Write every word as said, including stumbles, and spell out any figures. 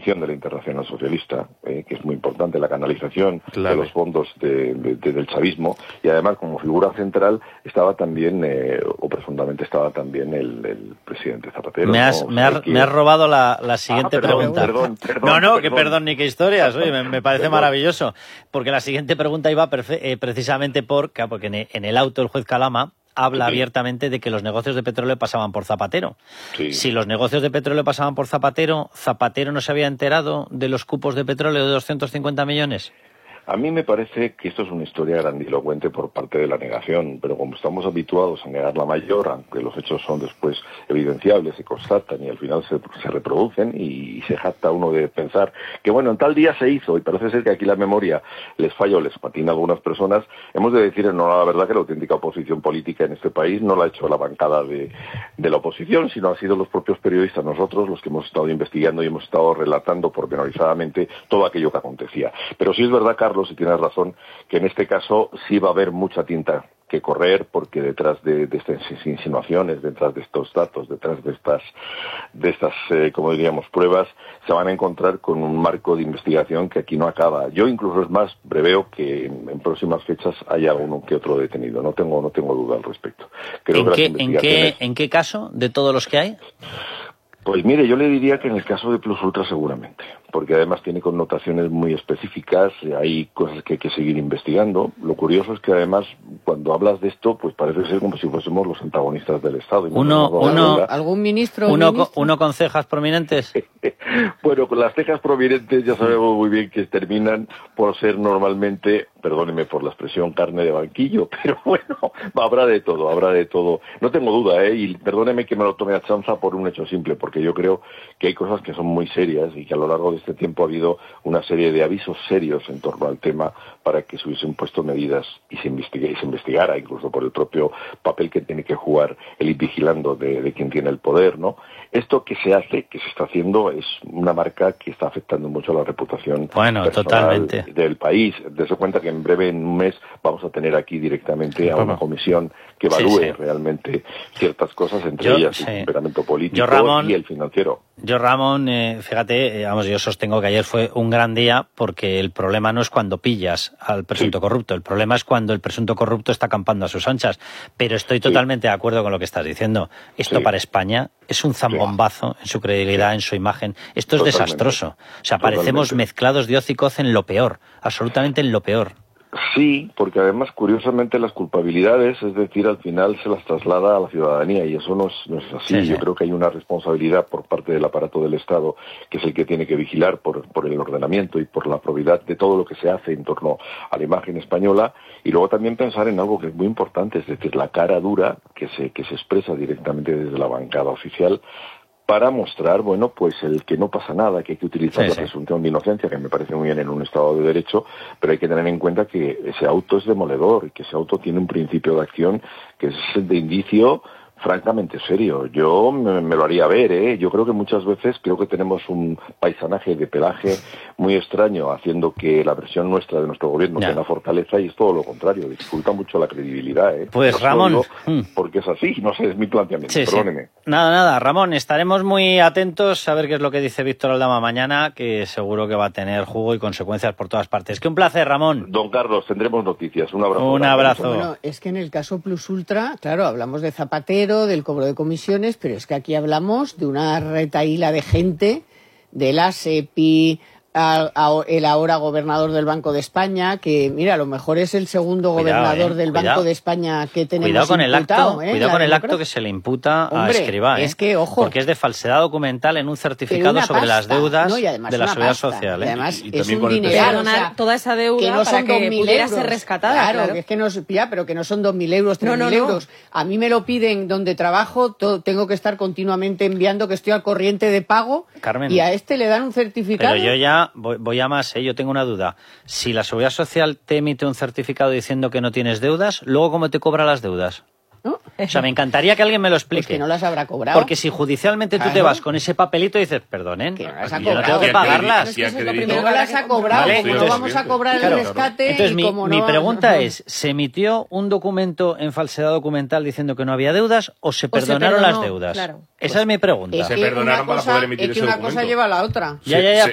intervención de la Internacional Socialista, eh, que es muy importante, la canalización claro. de los fondos de, de, de, del chavismo, y además como figura central estaba también, eh, o profundamente estaba también el, el presidente Zapatero. Me has, ¿no? O me sea, has, que... me has robado la, la siguiente ah, perdón, pregunta. Perdón, perdón, no, no, perdón. que perdón ni qué historias, oye, me, me parece perdón. maravilloso, porque la siguiente pregunta iba eh, precisamente por, porque en, en el auto el juez Calama habla sí. abiertamente de que los negocios de petróleo pasaban por Zapatero. Sí. Si los negocios de petróleo pasaban por Zapatero, ¿Zapatero no se había enterado de los cupos de petróleo de doscientos cincuenta millones? A mí me parece que esto es una historia grandilocuente por parte de la negación, pero como estamos habituados a negar la mayor, aunque los hechos son después evidenciables, se constatan y al final se, se reproducen y, y se jacta uno de pensar que bueno, en tal día se hizo y parece ser que aquí la memoria les falla o les patina a algunas personas, hemos de decir no la verdad que la auténtica oposición política en este país no la ha hecho la bancada de, de la oposición, sino han sido los propios periodistas nosotros los que hemos estado investigando y hemos estado relatando pormenorizadamente todo aquello que acontecía. Pero sí es verdad, Carlos, si tienes razón, que en este caso sí va a haber mucha tinta que correr, porque detrás de, de estas insinuaciones, detrás de estos datos, detrás de estas, de estas, eh, como diríamos, pruebas, se van a encontrar con un marco de investigación que aquí no acaba. Yo incluso es más, preveo que en, en próximas fechas haya uno que otro detenido. No tengo, no tengo duda al respecto. Creo ¿En, que qué, las investigaciones... ¿en, qué, ¿En qué caso de todos los que hay? Pues mire, yo le diría que en el caso de Plus Ultra seguramente, porque además tiene connotaciones muy específicas, hay cosas que hay que seguir investigando. Lo curioso es que además cuando hablas de esto, pues parece ser como si fuésemos los antagonistas del Estado. Y uno, uno, ¿Algún ministro? Uno, ministro? uno con cejas prominentes. Bueno, con las cejas prominentes ya sabemos muy bien que terminan por ser normalmente, perdóneme por la expresión, carne de banquillo, pero bueno, habrá de todo, habrá de todo. No tengo duda, ¿eh? Y perdóneme que me lo tome a chanza por un hecho simple, porque yo creo que hay cosas que son muy serias y que a lo largo de este tiempo ha habido una serie de avisos serios en torno al tema para que se hubiesen puesto medidas y se, investigue, y se investigara, incluso por el propio papel que tiene que jugar el ir vigilando de, de quien tiene el poder, ¿no? Esto que se hace, que se está haciendo, es una marca que está afectando mucho a la reputación bueno, personal totalmente. del país. Dese cuenta que en breve, en un mes, vamos a tener aquí directamente a una comisión que evalúe sí, sí. realmente ciertas cosas, entre yo, ellas sí. el temperamento político yo, Ramón, y el financiero. Yo, Ramón, eh, fíjate, eh, vamos, yo sostengo que ayer fue un gran día porque el problema no es cuando pillas al presunto sí. corrupto, el problema es cuando el presunto corrupto está acampando a sus anchas. Pero estoy totalmente sí. de acuerdo con lo que estás diciendo. Esto sí. para España es un zambombazo sí. en su credibilidad, sí. en su imagen. Esto es totalmente. desastroso. O sea, parecemos totalmente. mezclados de hoz y coz en lo peor, absolutamente en lo peor. Sí, porque además, curiosamente, las culpabilidades, es decir, al final se las traslada a la ciudadanía y eso no es, no es así. Sí, sí. Yo creo que hay una responsabilidad por parte del aparato del Estado, que es el que tiene que vigilar por, por el ordenamiento y por la probidad de todo lo que se hace en torno a la imagen española, y luego también pensar en algo que es muy importante, es decir, la cara dura que se, que se expresa directamente desde la bancada oficial, para mostrar, bueno, pues el que no pasa nada, que hay que utilizar sí, la sí. presunción de inocencia, que me parece muy bien en un Estado de Derecho, pero hay que tener en cuenta que ese auto es demoledor y que ese auto tiene un principio de acción que es el de indicio francamente serio. Yo me, me lo haría ver, ¿eh? Yo creo que muchas veces creo que tenemos un paisanaje de pelaje muy extraño, haciendo que la versión nuestra de nuestro gobierno tenga fortaleza, y es todo lo contrario, dificulta mucho la credibilidad, ¿eh? Pues no Ramón... porque es así, no sé, es mi planteamiento, sí, perdóneme. Sí. Nada, nada, Ramón, estaremos muy atentos a ver qué es lo que dice Víctor Aldama mañana, que seguro que va a tener jugo y consecuencias por todas partes. Que un placer, Ramón. Don Carlos, tendremos noticias. Un abrazo. Un abrazo. Bueno, es que en el caso Plus Ultra, claro, hablamos de Zapatero, del cobro de comisiones, pero es que aquí hablamos de una retahíla de gente, de la SEPI, a, a, el ahora gobernador del Banco de España, que mira, a lo mejor es el segundo cuidado, gobernador eh, del cuidado. Banco de España que tenemos cuidado con imputado. El acto, ¿eh? Cuidado con el acto que se le imputa Hombre, a Escrivá, ¿eh? Es que, ojo, porque es de falsedad documental en un certificado sobre pasta, las deudas no, de la seguridad pasta, social. ¿eh? Y además y, y es un dinero, o sea, toda esa deuda que no para son que dos mil pudiera euros. ser rescatada. Claro, claro. Que es que no, ya, pero que no son dos mil euros, tres mil no, no, euros. No. A mí me lo piden donde trabajo, todo, tengo que estar continuamente enviando que estoy al corriente de pago, Carmen, y a este le dan un certificado. Pero yo ya voy, voy a más, ¿eh? Yo tengo una duda. Si la Seguridad Social te emite un certificado diciendo que no tienes deudas, ¿luego cómo te cobra las deudas? ¿No? O sea, me encantaría que alguien me lo explique. Pues que no las habrá cobrado. Porque si judicialmente claro. tú te vas con ese papelito y dices, perdonen, que no las ha yo no tengo que pagarlas. Es que eso es lo primero que las ha cobrado, ¿vale? Como no vamos a cobrar claro, el rescate. Entonces, y mi, como mi no pregunta vamos... es, ¿se emitió un documento en falsedad documental diciendo que no había deudas o se o perdonaron se perdonó, las deudas? Claro. Esa pues, es mi pregunta. Es se perdonaron cosa, para poder emitir es que ese una documento. cosa lleva a la otra. Ya, ya, ya.